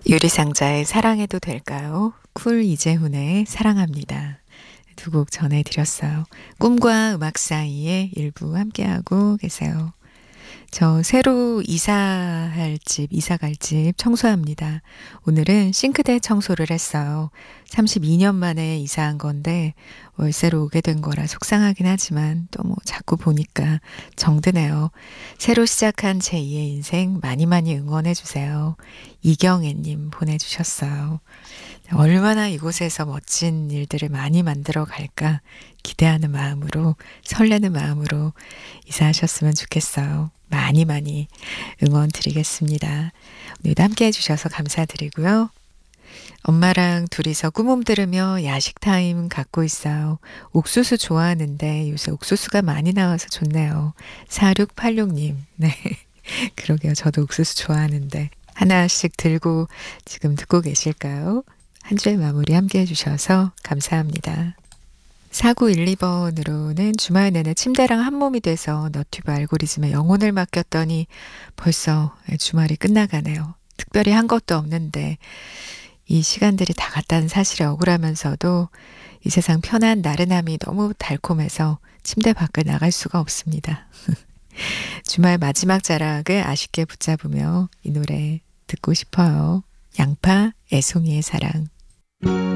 유리상자의 사랑해도 될까요? 쿨 이재훈의 사랑합니다. 두 곡 전해드렸어요. 꿈과 음악 사이에 일부 함께하고 계세요. 저 새로 이사 갈 집 청소합니다. 오늘은 싱크대 청소를 했어요. 32년 만에 이사한 건데 월세로 오게 된 거라 속상하긴 하지만 또 뭐 자꾸 보니까 정드네요. 새로 시작한 제2의 인생 많이 많이 응원해 주세요. 이경애님 보내주셨어요. 얼마나 이곳에서 멋진 일들을 많이 만들어 갈까 기대하는 마음으로 설레는 마음으로 이사하셨으면 좋겠어요. 많이 많이 응원 드리겠습니다. 오늘도 함께 해주셔서 감사드리고요. 엄마랑 둘이서 꿈음 들으며 야식 타임 갖고 있어요. 옥수수 좋아하는데 요새 옥수수가 많이 나와서 좋네요. 4686님. 네. 그러게요. 저도 옥수수 좋아하는데 하나씩 들고 지금 듣고 계실까요? 한 주의 마무리 함께 해주셔서 감사합니다. 4912번으로는 주말 내내 침대랑 한 몸이 돼서 너튜브 알고리즘에 영혼을 맡겼더니 벌써 주말이 끝나가네요. 특별히 한 것도 없는데 이 시간들이 다 갔다는 사실에 억울하면서도 이 세상 편한 나른함이 너무 달콤해서 침대 밖을 나갈 수가 없습니다. 주말 마지막 자락을 아쉽게 붙잡으며 이 노래 듣고 싶어요. 양파 애송이의 사랑.